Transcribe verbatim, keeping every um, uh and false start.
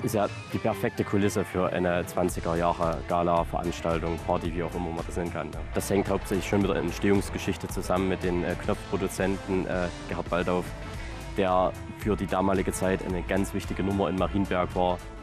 ist ja die perfekte Kulisse für eine zwanziger Jahre Gala-Veranstaltung, Party, wie auch immer man das nennen kann. Das hängt hauptsächlich schon mit der Entstehungsgeschichte zusammen mit den äh, Knopfproduzenten äh, Gerhard Baldauf, der für die damalige Zeit eine ganz wichtige Nummer in Marienberg war.